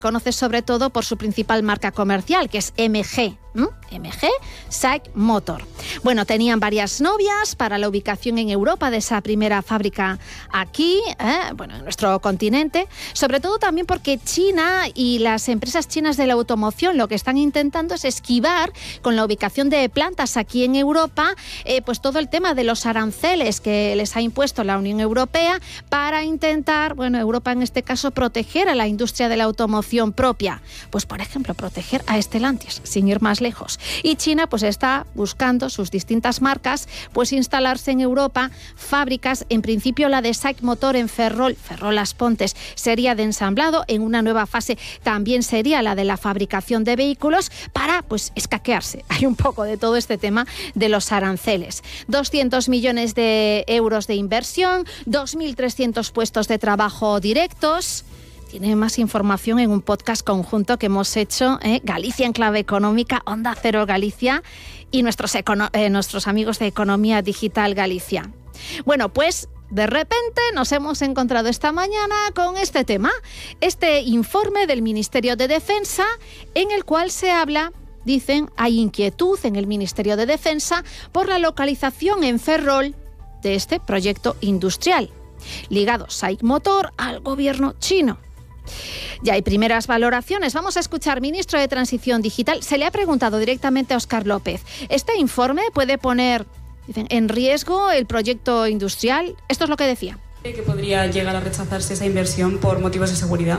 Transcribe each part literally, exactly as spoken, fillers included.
conoce sobre todo por su principal marca comercial, que es M G. ¿Mm? M G, SAIC Motor. Bueno, tenían varias novias para la ubicación en Europa de esa primera fábrica aquí, ¿eh? bueno, en nuestro continente, sobre todo también porque China y las empresas chinas de la automoción lo que están intentando es esquivar con la ubicación de plantas aquí en Europa, eh, pues todo el tema de los aranceles que les ha impuesto la Unión Europea para intentar, bueno, Europa en este caso, proteger a la industria de la automoción propia. Pues, por ejemplo, proteger a Stellantis, sin ir más lejos. Y China pues está buscando sus distintas marcas pues instalarse en Europa, fábricas, en principio la de SAIC Motor en Ferrol, Ferrol Las Pontes sería de ensamblado, en una nueva fase también sería la de la fabricación de vehículos para pues escaquearse. Hay un poco de todo este tema de los aranceles. doscientos millones de euros de inversión, dos mil trescientos puestos de trabajo directos. Tiene más información en un podcast conjunto que hemos hecho, ¿eh? Galicia en clave económica, Onda Cero Galicia y nuestros, econo- eh, nuestros amigos de Economía Digital Galicia. Bueno, pues de repente nos hemos encontrado esta mañana con este tema, este informe del Ministerio de Defensa en el cual se habla, dicen, hay inquietud en el Ministerio de Defensa por la localización en Ferrol de este proyecto industrial, ligado SAIC Motor al gobierno chino. Ya hay primeras valoraciones. Vamos a escuchar, ministro de Transición Digital. Se le ha preguntado directamente a Óscar López. ¿Este informe puede poner, dicen, en riesgo el proyecto industrial? Esto es lo que decía. ¿Cree que podría llegar a rechazarse esa inversión por motivos de seguridad?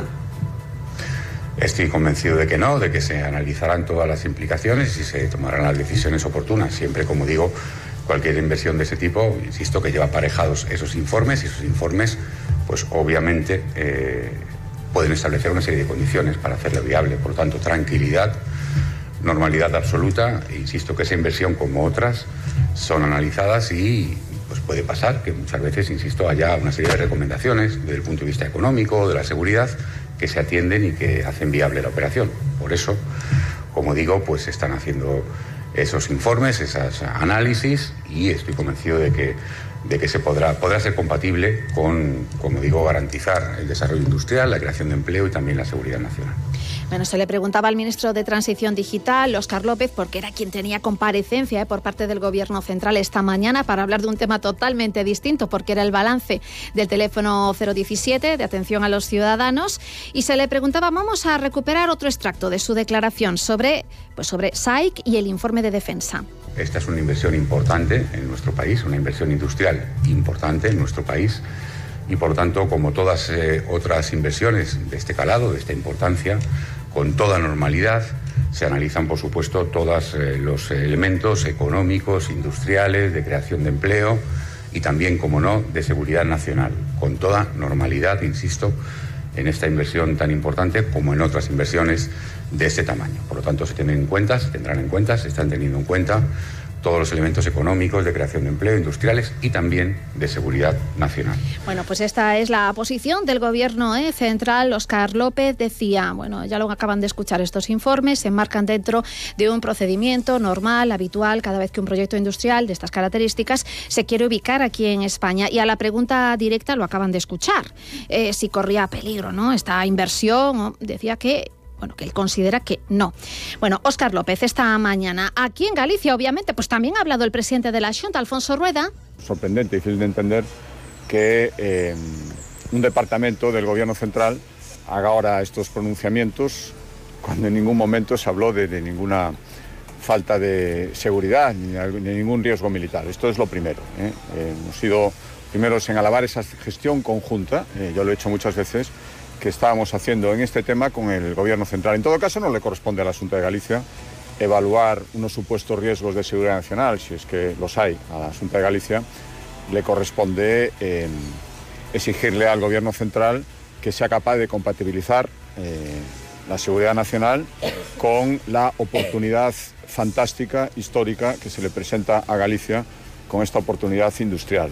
Estoy convencido de que no, de que se analizarán todas las implicaciones y se tomarán las decisiones oportunas. Siempre, como digo, cualquier inversión de ese tipo, insisto, que lleva aparejados esos informes y esos informes, pues obviamente eh, pueden establecer una serie de condiciones para hacerlo viable. Por lo tanto, tranquilidad, normalidad absoluta. E insisto que esa inversión, como otras, son analizadas y pues puede pasar que muchas veces, insisto, haya una serie de recomendaciones desde el punto de vista económico, de la seguridad, que se atienden y que hacen viable la operación. Por eso, como digo, pues están haciendo esos informes, esos análisis, y estoy convencido de que, de que se podrá, podrá ser compatible con, como digo, garantizar el desarrollo industrial, la creación de empleo y también la seguridad nacional. Bueno, se le preguntaba al ministro de Transición Digital, Óscar López, porque era quien tenía comparecencia eh, por parte del Gobierno Central esta mañana para hablar de un tema totalmente distinto, porque era el balance del teléfono cero diecisiete de atención a los ciudadanos, y se le preguntaba, vamos a recuperar otro extracto de su declaración sobre, pues sobre SAIC y el informe de defensa. Esta es una inversión importante en nuestro país, una inversión industrial importante en nuestro país, y por lo tanto, como todas eh, otras inversiones de este calado, de esta importancia, con toda normalidad se analizan, por supuesto, todos eh, los elementos económicos, industriales, de creación de empleo y también, como no, de seguridad nacional, con toda normalidad, insisto, en esta inversión tan importante como en otras inversiones de este tamaño. Por lo tanto, se tienen en cuenta, se tendrán en cuenta, se están teniendo en cuenta todos los elementos económicos de creación de empleo, industriales y también de seguridad nacional. Bueno, pues esta es la posición del Gobierno ¿eh? Central. Óscar López decía, bueno, ya lo acaban de escuchar, estos informes se enmarcan dentro de un procedimiento normal, habitual, cada vez que un proyecto industrial de estas características se quiere ubicar aquí en España. Y a la pregunta directa, lo acaban de escuchar, eh, si corría peligro, ¿no?, esta inversión, decía que Bueno, que él considera que no. Bueno, Óscar López, esta mañana, aquí en Galicia, obviamente, pues también ha hablado el presidente de la Xunta, Alfonso Rueda. Sorprendente, difícil de entender que eh, un departamento del Gobierno Central haga ahora estos pronunciamientos cuando en ningún momento se habló de, de ninguna falta de seguridad ni de ningún riesgo militar. Esto es lo primero. ¿eh? Eh, hemos sido primeros en alabar esa gestión conjunta, eh, yo lo he hecho muchas veces, que estábamos haciendo en este tema con el Gobierno Central. En todo caso, no le corresponde a la Xunta de Galicia evaluar unos supuestos riesgos de seguridad nacional, si es que los hay. A la Xunta de Galicia le corresponde eh, exigirle al Gobierno Central que sea capaz de compatibilizar eh, la seguridad nacional con la oportunidad fantástica, histórica, que se le presenta a Galicia con esta oportunidad industrial.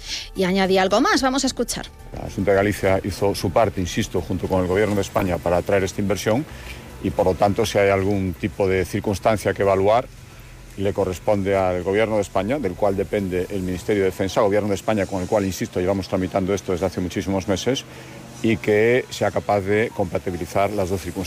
Y añadí algo más, vamos a escuchar. La Xunta de Galicia hizo su parte, insisto, junto con el Gobierno de España para atraer esta inversión y, por lo tanto, si hay algún tipo de circunstancia que evaluar, le corresponde al Gobierno de España, del cual depende el Ministerio de Defensa, Gobierno de España con el cual, insisto, llevamos tramitando esto desde hace muchísimos meses, y que sea capaz de compatibilizar las dos circunstancias.